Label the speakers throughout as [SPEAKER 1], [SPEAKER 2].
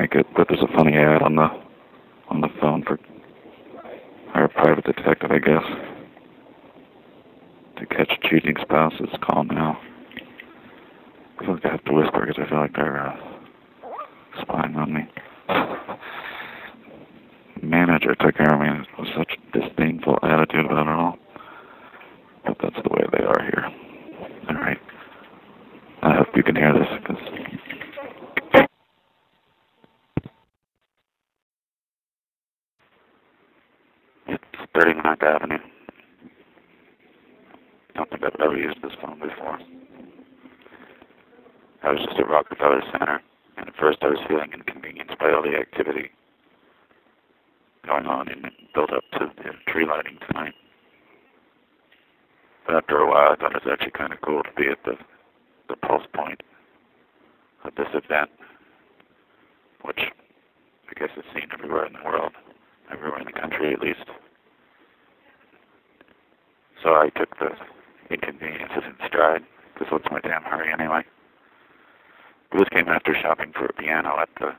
[SPEAKER 1] make it, but there's a funny ad on the phone for our private detective, I guess. To catch cheating spouses, call now. I feel like I have to whisper because I feel like they're spying on me. Manager took care of me with such disdainful attitude about it all. But that's the way they are here. Alright. I hope you can hear this, because it's 39th Avenue. I don't think I've ever used this phone before. I was just at Rockefeller Center, and at first I was feeling inconvenienced by all the activity going on and it built up to the tree lighting tonight. But after a while I thought it was actually kind of cool to be at the pulse point of this event, which I guess is seen everywhere in the world, everywhere in the country at least. So I took the inconveniences in stride, because what's my damn hurry anyway? This came after shopping for a piano at the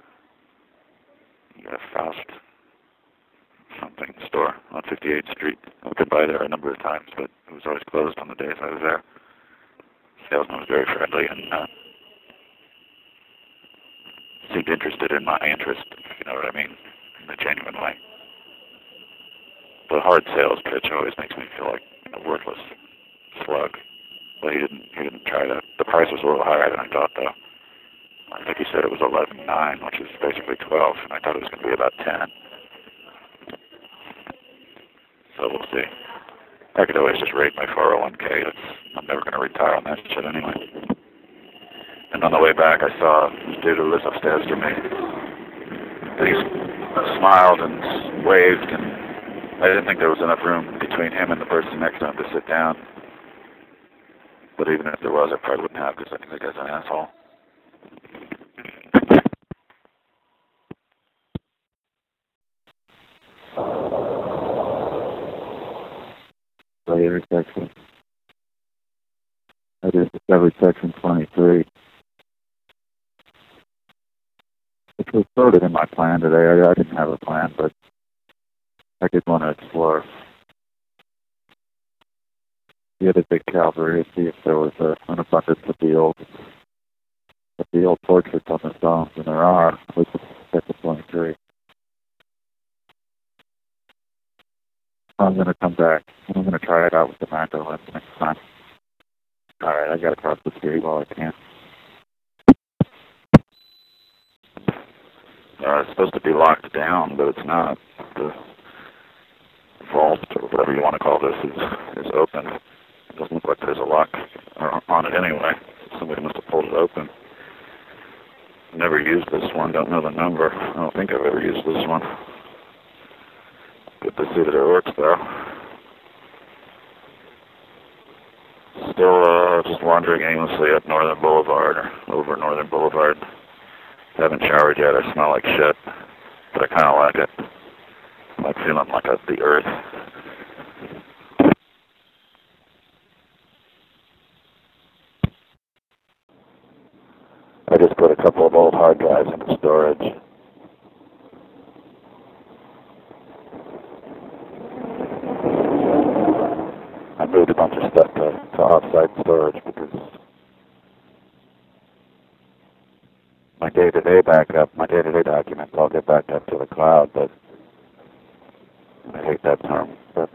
[SPEAKER 1] Faust something store on 58th Street. I could buy there a number of times, but it was always closed on the days I was there. The salesman was very friendly and seemed interested in my interest, if you know what I mean, in a genuine way. The hard sales pitch always makes me feel like a worthless slug. But he didn't try that. The price was a little higher than I thought, though. I think he said it was 11.9, which is basically 12, and I thought it was going to be about 10. So we'll see. I could always just raid my 401k. I'm never going to retire on that shit anyway. And on the way back, I saw this dude who lives upstairs from me. And he smiled and waved, and I didn't think there was enough room between him and the person next to him to sit down. But even if there was, I probably wouldn't have, because I think the guy's an asshole. Later section. I just discovered section 23. Which was sort of in my plan today. I didn't have a plan, but I did want to explore the other big Calvary to see if there was an abundance of the old portraits on the stones, and there are, with section 23. I'm going to come back, and I'm going to try it out with the macro lens next time. Alright, I got to cross the street while I can. It's supposed to be locked down, but it's not. The vault, or whatever you want to call this, is open. It doesn't look like there's a lock on it anyway. Somebody must have pulled it open. Never used this one, don't know the number. I don't think I've ever used this one. Good to see that it works, though. Still just wandering aimlessly up Northern Boulevard, or over Northern Boulevard. Haven't showered yet, I smell like shit, but I kind of like it. I'm like feeling like the earth. I just put a couple of old hard drives into storage. I moved a bunch of stuff to off-site storage because my day-to-day backup, my day-to-day documents all get backed up to the cloud, but I hate that term. But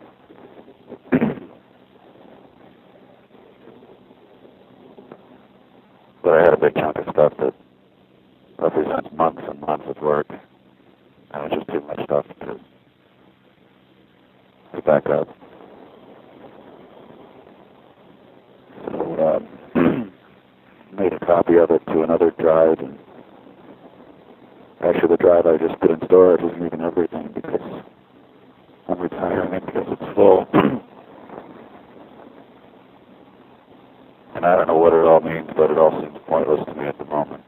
[SPEAKER 1] I had a big chunk of stuff that represents months and months of work, and it was just too much stuff to back up. So made a copy of it to another drive, and actually the drive I just put in storage isn't even everything because I'm retiring it because it's full. And I don't know what it all means, but it all seems pointless to me at the moment.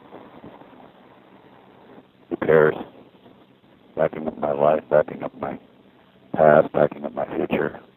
[SPEAKER 1] Who cares? Backing up my life, backing up my past, backing up my future.